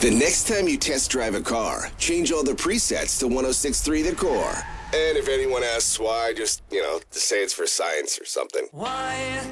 The next time you test drive a car, change all the presets to 106.3 The Core. And if anyone asks why, just say it's for science or something. Why